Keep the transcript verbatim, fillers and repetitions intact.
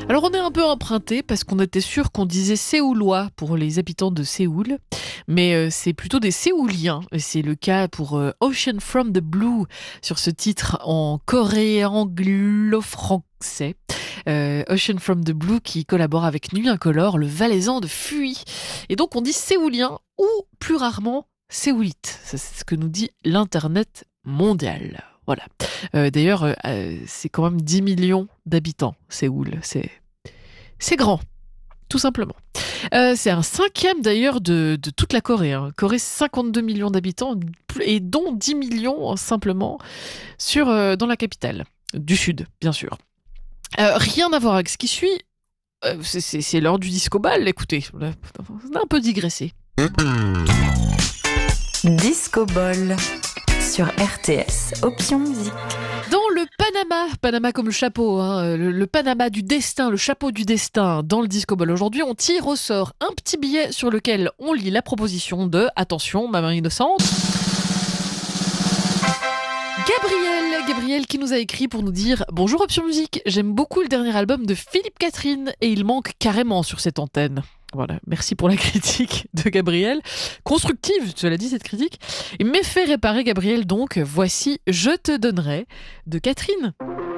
Alors on est un peu emprunté parce qu'on était sûr qu'on disait séoulois pour les habitants de Séoul, mais euh, c'est plutôt des séouliens. Et c'est le cas pour euh, Ocean from the Blue sur ce titre en coréen anglo-français. Euh, Ocean from the Blue qui collabore avec Nuit Incolore, le valaisan de Fuy. Et donc on dit séoulien ou plus rarement séoulite. Ça, c'est ce que nous dit l'internet mondial. Voilà. Euh, d'ailleurs, euh, c'est quand même dix millions d'habitants, Séoul. C'est, c'est grand, tout simplement. Euh, c'est un cinquième d'ailleurs de, de toute la Corée. Hein. Corée, cinquante-deux millions d'habitants, et dont dix millions simplement sur, euh, dans la capitale. Du sud, bien sûr. Euh, rien à voir avec ce qui suit. Euh, c'est, c'est, c'est l'heure du disco ball, écoutez. On a, on a un peu digressé. Disco Ball sur R T S, Option Musique. Dans le Panama, Panama comme le chapeau, hein, le, le Panama du destin, le chapeau du destin, dans le Disco Ball aujourd'hui, on tire au sort un petit billet sur lequel on lit la proposition de, attention, ma main innocente, Gabriel, Gabriel qui nous a écrit pour nous dire « Bonjour Option Musique, j'aime beaucoup le dernier album de Philippe Catherine et il manque carrément sur cette antenne. » Voilà, merci pour la critique de Gabriel. Constructive, tu l'as dit cette critique. Il m'est fait réparer Gabriel, donc voici « Je te donnerai » de Catherine.